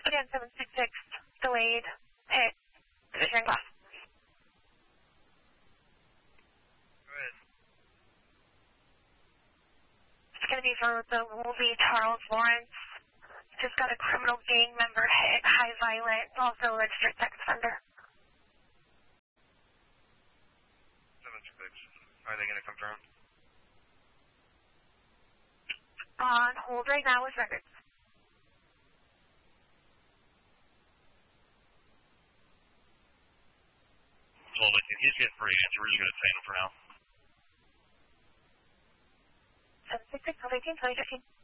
Again, 766, delayed, hit, division glass. Go ahead. It's going to be for the movie Charles Lawrence. Just got a criminal gang member hit, high violent, also a registered sex offender. 766. Are they going to confirm? On hold right now with records. Well, he's getting free answer. We're just going to detain him for now. 766, 2015, 2015.